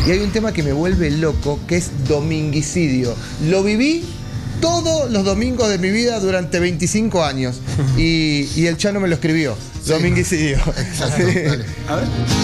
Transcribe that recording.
Y hay un tema que me vuelve loco, que es dominguicidio. Lo viví todos los domingos de mi vida durante 25 años. Y el Chano me lo escribió. Sí. Dominguicidio. Exacto, dale. A ver.